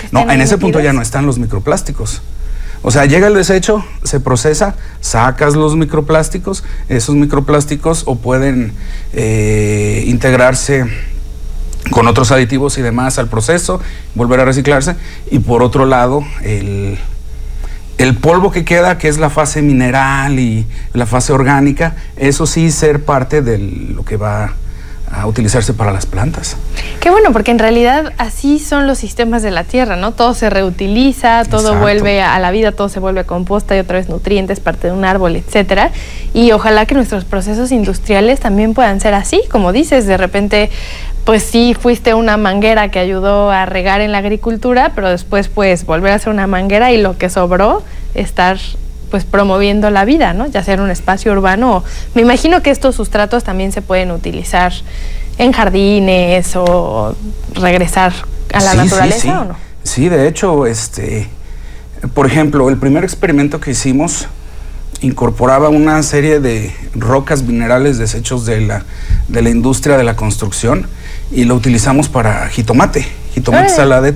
No, en ese punto ya no están los microplásticos. O sea, llega el desecho, se procesa, sacas los microplásticos, esos microplásticos o pueden integrarse con otros aditivos y demás al proceso, volver a reciclarse, y por otro lado, el polvo que queda, que es la fase mineral y la fase orgánica, eso sí ser parte de lo que va a utilizarse para las plantas. Qué bueno, porque en realidad así son los sistemas de la tierra, ¿no? Todo se reutiliza, todo vuelve a la vida, todo se vuelve composta y otra vez nutrientes, parte de un árbol, etcétera. Y ojalá que nuestros procesos industriales también puedan ser así, como dices, de repente, pues sí, fuiste una manguera que ayudó a regar en la agricultura, pero después pues volver a ser una manguera y lo que sobró, estar pues promoviendo la vida, ¿no? Ya sea en un espacio urbano. Me imagino que estos sustratos también se pueden utilizar en jardines o regresar a la naturaleza, ¿o no? Sí, de hecho, por ejemplo, el primer experimento que hicimos incorporaba una serie de rocas minerales desechos de la industria de la construcción y lo utilizamos para jitomate saladet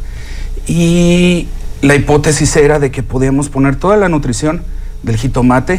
y la hipótesis era de que podíamos poner toda la nutrición del jitomate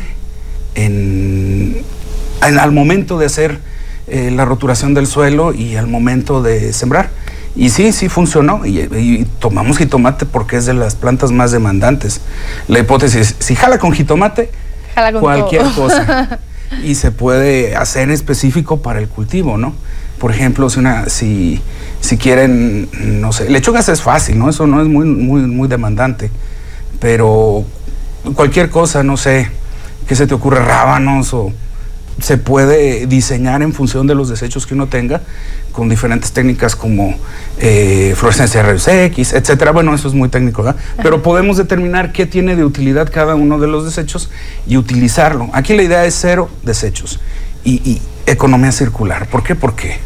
al momento de hacer la roturación del suelo y al momento de sembrar. Y sí funcionó. Y tomamos jitomate porque es de las plantas más demandantes. La hipótesis, si jala con jitomate, jala con cualquier todo. cosa. Y se puede hacer específico para el cultivo, ¿no? Por ejemplo, si quieren, no sé, lechugas es fácil, ¿no? Eso no es muy demandante. Pero cualquier cosa, no sé, ¿qué se te ocurre? Rábanos, o se puede diseñar en función de los desechos que uno tenga, con diferentes técnicas como fluorescencia rayos X, etcétera. Bueno, eso es muy técnico, ¿verdad? Pero podemos determinar qué tiene de utilidad cada uno de los desechos y utilizarlo. Aquí la idea es cero desechos y economía circular. ¿Por qué? Porque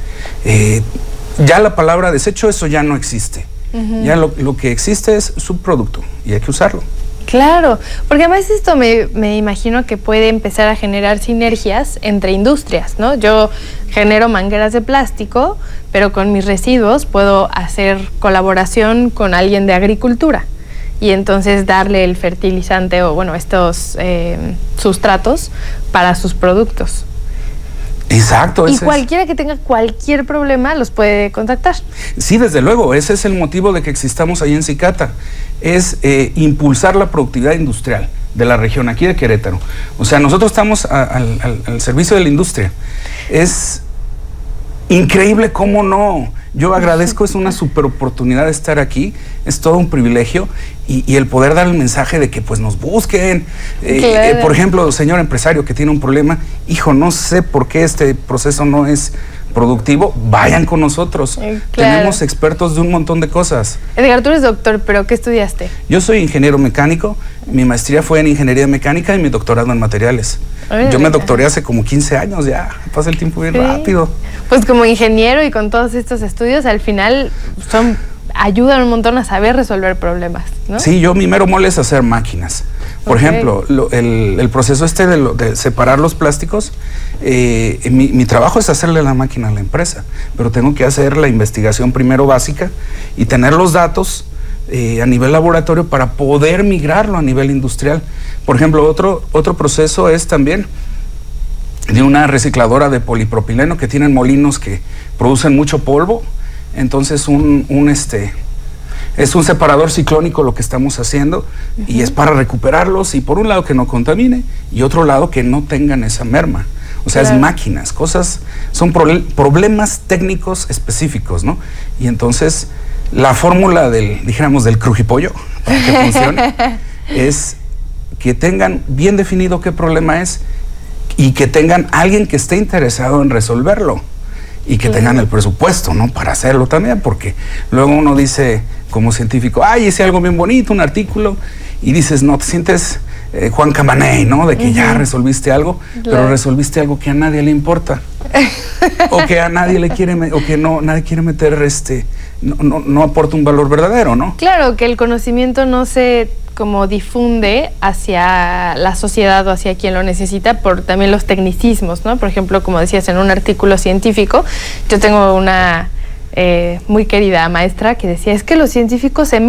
ya la palabra desecho, eso ya no existe. Ya lo que existe es subproducto y hay que usarlo. Claro, porque además esto me imagino que puede empezar a generar sinergias entre industrias, ¿no? Yo genero mangueras de plástico, pero con mis residuos puedo hacer colaboración con alguien de agricultura y entonces darle el fertilizante o, bueno, estos sustratos para sus productos. Exacto. Y cualquiera que tenga cualquier problema los puede contactar. Sí, desde luego, ese es el motivo de que existamos ahí en Cicata, es impulsar la productividad industrial de la región, aquí de Querétaro. O sea, nosotros estamos al servicio de la industria. Es increíble cómo no. Yo agradezco, es una super oportunidad de estar aquí, es todo un privilegio y el poder dar el mensaje de que pues nos busquen. Claro. Por ejemplo, señor empresario que tiene un problema, hijo, no sé por qué este proceso no es productivo, vayan con nosotros. Claro. Tenemos expertos de un montón de cosas. Edgar, tú eres doctor, ¿pero qué estudiaste? Yo soy ingeniero mecánico, mi maestría fue en ingeniería mecánica y mi doctorado en materiales. Yo me doctoré hace como 15 años, ya pasa el tiempo bien rápido. Pues como ingeniero y con todos estos estudios, al final ayudan un montón a saber resolver problemas, ¿no? Sí, mi mero mole es hacer máquinas. Por ejemplo, el proceso de separar los plásticos, mi trabajo es hacerle la máquina a la empresa, pero tengo que hacer la investigación primero básica y tener los datos a nivel laboratorio para poder migrarlo a nivel industrial. Por ejemplo, otro proceso es también de una recicladora de polipropileno que tienen molinos que producen mucho polvo. Entonces es un separador ciclónico lo que estamos haciendo y es para recuperarlos y por un lado que no contamine y otro lado que no tengan esa merma. O sea, es máquinas, son problemas técnicos específicos, ¿no? Y entonces la fórmula del crujipollo para que funcione es que tengan bien definido qué problema es y que tengan alguien que esté interesado en resolverlo. Y que tengan el presupuesto, ¿no? Para hacerlo también, porque luego uno dice como científico, hice algo bien bonito, un artículo, y dices, no, te sientes Juan Camaney, ¿no? De que ya resolviste algo, pero resolviste algo que a nadie le importa. O que a nadie le quiere, o que nadie quiere meter, no aporta un valor verdadero, ¿no? Claro, que el conocimiento no se como difunde hacia la sociedad o hacia quien lo necesita por también los tecnicismos, ¿no? Por ejemplo, como decías, en un artículo científico, yo tengo una muy querida maestra que decía, es que los científicos se